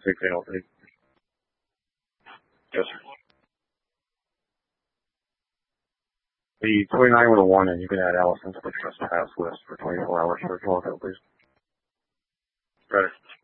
6 ALT. Yes, sir. The 29 with a 1, and you can add Allison to the trespass list for 24 hours for 12, please. Better.